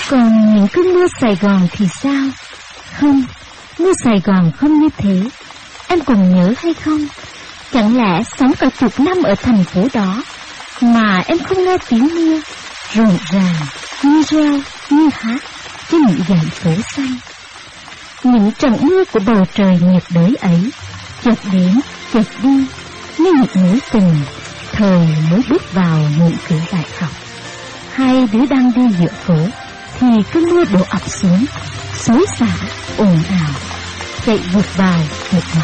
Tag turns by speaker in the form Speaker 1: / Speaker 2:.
Speaker 1: Còn những cơn mưa Sài Gòn thì sao? Không, mưa Sài Gòn không như thế. Em còn nhớ hay không? Chẳng lẽ sống cả chục năm ở thành phố đó mà em không nghe tiếng mưa rộn ràng như reo như hát trên những dãy phố xanh? Những trận mưa của bầu trời nhiệt đới ấy chợt đến chợt đi như những mối tình thời mới bước vào những cửa đại học. Hai đứa đang đi giữa phố thì cơn mưa đổ ập xuống, xối xả ồn ào chạy vụt vào một mặt.